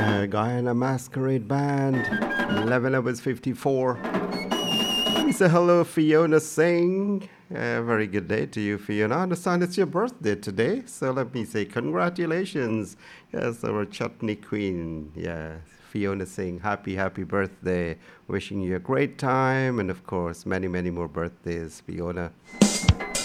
Guyana Masquerade Band, 11 hours 54. Let me say hello, Fiona Singh. Very good day to you, Fiona. I understand it's your birthday today, so let me say congratulations. Yes, our chutney queen. Yeah, Fiona Singh, happy birthday. Wishing you a great time, and of course, many more birthdays, Fiona.